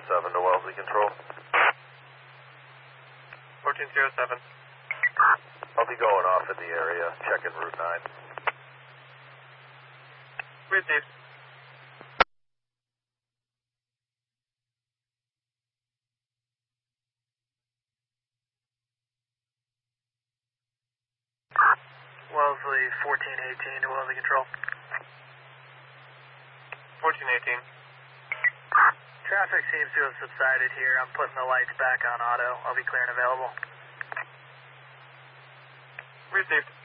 1407 to Wellesley Control. 1407. I'll be going off in the area, checking Route 9. Received. Wellesley 1418 to Wellesley Control. 1418. Traffic seems to have subsided here. I'm putting the lights back on auto. I'll be clear and available. Received.